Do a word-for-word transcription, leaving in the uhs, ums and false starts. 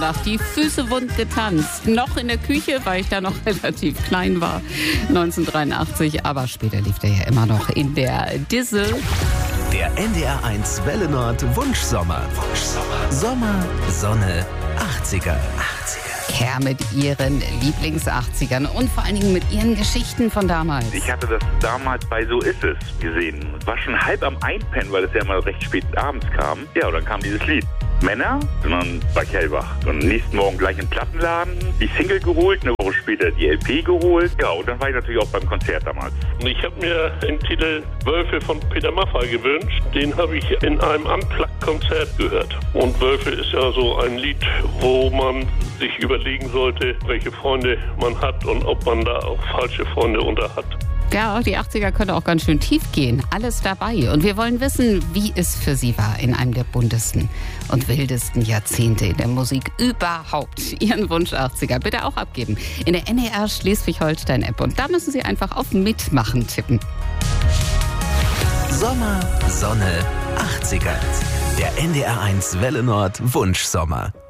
Die Füße wund getanzt. Noch in der Küche, weil ich da noch relativ klein war, neunzehnhundertdreiundachtzig. Aber später lief der ja immer noch in der Disse. Der N D R eins Welle Nord Wunschsommer. Wunschsommer. Sommer, Sonne, achtziger. achtziger. Kerr mit ihren Lieblings-achtzigern und vor allen Dingen mit ihren Geschichten von damals. Ich hatte das damals bei So ist es gesehen. War schon halb am Einpennen, weil es ja mal recht spät abends kam. Ja, und dann kam dieses Lied. Männer, und dann war ich hellwach. Und am nächsten Morgen gleich im Plattenladen, die Single geholt, eine Woche später die L P geholt. Ja, und dann war ich natürlich auch beim Konzert damals. Ich habe mir den Titel Wölfe von Peter Maffay gewünscht. Den habe ich in einem Unplugged-Konzert gehört. Und Wölfe ist ja so ein Lied, wo man sich überlegen sollte, welche Freunde man hat und ob man da auch falsche Freunde unter hat. Ja, die achtziger können auch ganz schön tief gehen. Alles dabei. Und wir wollen wissen, wie es für Sie war in einem der buntesten und wildesten Jahrzehnte in der Musik überhaupt. Ihren Wunsch achtziger bitte auch abgeben in der N D R Schleswig-Holstein-App. Und da müssen Sie einfach auf Mitmachen tippen. Sommer, Sonne, achtziger. Der N D R eins Welle Nord Wunschsommer.